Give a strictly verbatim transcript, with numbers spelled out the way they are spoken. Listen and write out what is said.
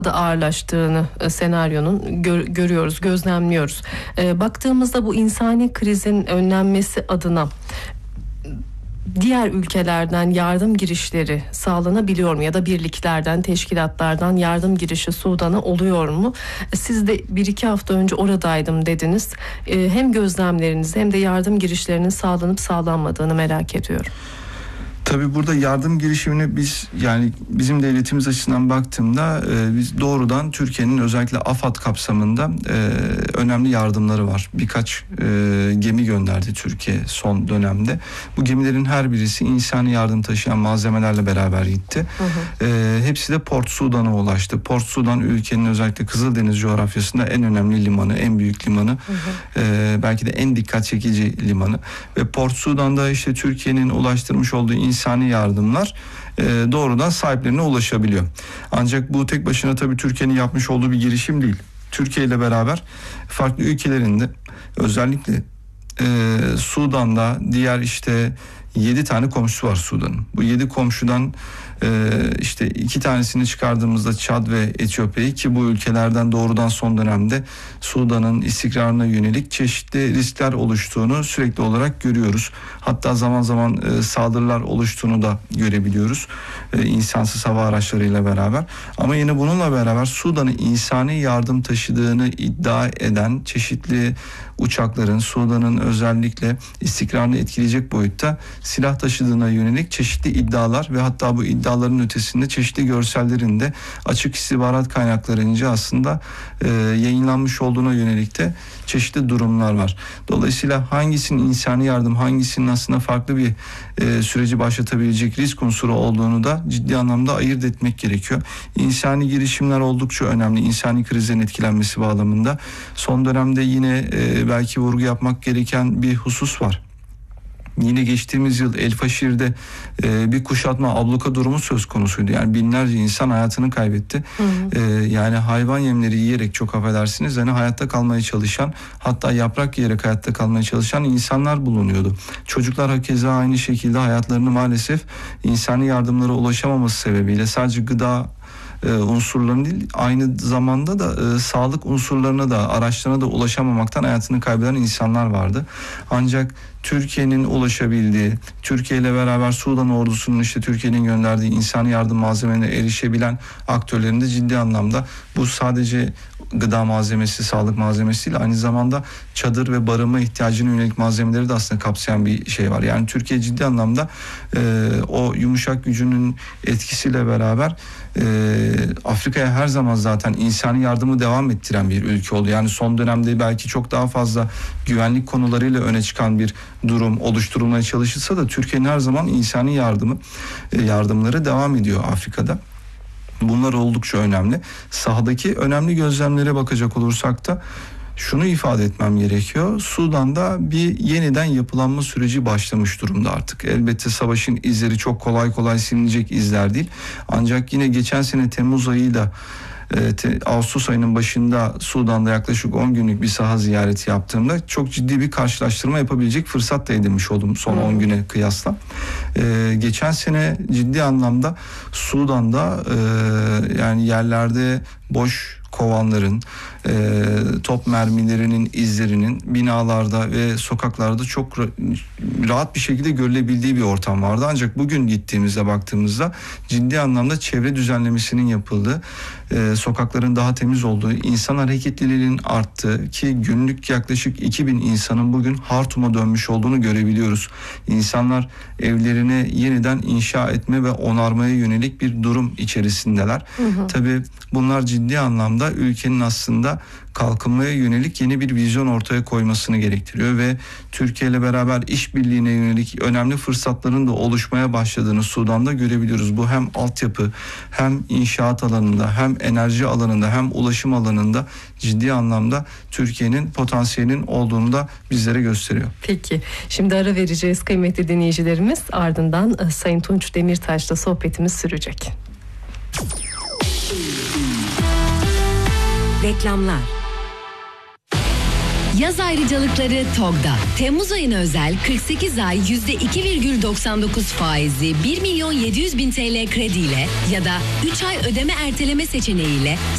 da ağırlaştığını e, senaryonun gör, görüyoruz, gözlemliyoruz. E, baktığımızda bu insani krizin önlenmesi adına diğer ülkelerden yardım girişleri sağlanabiliyor mu ya da birliklerden, teşkilatlardan yardım girişi Sudan'a oluyor mu? Siz de bir iki hafta önce oradaydım dediniz. E, hem gözlemlerinizi hem de yardım girişlerinin sağlanıp sağlanmadığını merak ediyorum. Tabii burada yardım girişimini biz, yani bizim devletimiz açısından baktığımda e, biz doğrudan Türkiye'nin özellikle AFAD kapsamında e, önemli yardımları var. Birkaç e, gemi gönderdi Türkiye son dönemde. Bu gemilerin her birisi insani yardım taşıyan malzemelerle beraber gitti. Hı hı. E, hepsi de Port Sudan'a ulaştı. Port Sudan ülkenin özellikle Kızıldeniz coğrafyasında en önemli limanı, en büyük limanı. Hı hı. E, belki de en dikkat çekici limanı. Ve Port Sudan'da işte Türkiye'nin ulaştırmış olduğu insani yardımlar e, doğrudan sahiplerine ulaşabiliyor. Ancak bu tek başına tabii Türkiye'nin yapmış olduğu bir girişim değil. Türkiye ile beraber farklı ülkelerinde özellikle e, Sudan'da diğer işte yedi tane komşusu var Sudan'ın. Bu yedi komşudan e, işte iki tanesini çıkardığımızda Çad ve Etiyopya'yı, ki bu ülkelerden doğrudan son dönemde Sudan'ın istikrarına yönelik çeşitli riskler oluştuğunu sürekli olarak görüyoruz. Hatta zaman zaman e, saldırılar oluştuğunu da görebiliyoruz. E, insansız hava araçlarıyla beraber. Ama yine bununla beraber Sudan'ın insani yardım taşıdığını iddia eden çeşitli uçakların Sudan'ın özellikle istikrarını etkileyecek boyutta silah taşıdığına yönelik çeşitli iddialar ve hatta bu iddiaların ötesinde çeşitli görsellerin de açık istihbarat kaynaklarınca aslında e, yayınlanmış olduğuna yönelik de çeşitli durumlar var. Dolayısıyla hangisinin insani yardım, hangisinin aslında farklı bir e, süreci başlatabilecek risk unsuru olduğunu da ciddi anlamda ayırt etmek gerekiyor. İnsani girişimler oldukça önemli. İnsani krizlerin etkilenmesi bağlamında. Son dönemde yine e, belki vurgu yapmak gereken bir husus var. Yine geçtiğimiz yıl El Faşir'de e, bir kuşatma, abluka durumu söz konusuydu. Yani binlerce insan hayatını kaybetti. Hı hı. E, yani hayvan yemleri yiyerek, çok affedersiniz, yani hayatta kalmaya çalışan, hatta yaprak yiyerek hayatta kalmaya çalışan insanlar bulunuyordu. Çocuklar hakeza aynı şekilde hayatlarını maalesef insani yardımlara ulaşamaması sebebiyle sadece gıda E, unsurlarına değil, aynı zamanda da e, sağlık unsurlarına da, araçlarına da ulaşamamaktan hayatını kaybeden insanlar vardı. Ancak Türkiye'nin ulaşabildiği, Türkiye ile beraber Sudan ordusunun işte Türkiye'nin gönderdiği insani yardım malzemelerine erişebilen aktörlerin de ciddi anlamda, bu sadece gıda malzemesi, sağlık malzemesi değil, aynı zamanda çadır ve barınma ihtiyacına yönelik malzemeleri de aslında kapsayan bir şey var. Yani Türkiye ciddi anlamda e, o yumuşak gücünün etkisiyle beraber e, Afrika'ya her zaman zaten insani yardımı devam ettiren bir ülke oldu. Yani son dönemde belki çok daha fazla güvenlik konularıyla öne çıkan bir durum oluşturulmaya çalışılsa da Türkiye'nin her zaman insani yardımı e, yardımları devam ediyor Afrika'da. Bunlar oldukça önemli. Sahadaki önemli gözlemlere bakacak olursak da şunu ifade etmem gerekiyor. Sudan'da bir yeniden yapılanma süreci başlamış durumda artık. Elbette savaşın izleri çok kolay kolay silinecek izler değil. Ancak yine geçen sene Temmuz ayıyla e, Ağustos ayının başında Sudan'da yaklaşık on günlük bir saha ziyareti yaptığımda çok ciddi bir karşılaştırma yapabilecek fırsat da edinmiş oldum son on güne kıyasla. E, geçen sene ciddi anlamda Sudan'da e, yani yerlerde boş kovanların, e, top mermilerinin izlerinin binalarda ve sokaklarda çok rahat bir şekilde görülebildiği bir ortam vardı. Ancak bugün gittiğimizde, baktığımızda ciddi anlamda çevre düzenlemesinin yapıldığı, e, sokakların daha temiz olduğu, insan hareketliliğinin arttığı, ki günlük yaklaşık iki bin insanın bugün Hartum'a dönmüş olduğunu görebiliyoruz. İnsanlar evlerini yeniden inşa etme ve onarmaya yönelik bir durum içerisindeler. Hı hı. Tabii bunlar ciddi anlamda ülkenin aslında kalkınmaya yönelik yeni bir vizyon ortaya koymasını gerektiriyor ve Türkiye ile beraber işbirliğine yönelik önemli fırsatların da oluşmaya başladığını Sudan'da görebiliyoruz. Bu hem altyapı, hem inşaat alanında, hem enerji alanında, hem ulaşım alanında ciddi anlamda Türkiye'nin potansiyelinin olduğunu da bizlere gösteriyor. Peki, şimdi ara vereceğiz kıymetli dinleyicilerimiz. Ardından Sayın Tunç Demirtaş'la sohbetimiz sürecek. Reklamlar. Yaz ayrıcalıkları TOG'da. Temmuz ayına özel kırk sekiz ay yüzde iki virgül doksan dokuz faizli bir milyon yedi yüz bin T L krediyle ya da üç ay ödeme erteleme seçeneğiyle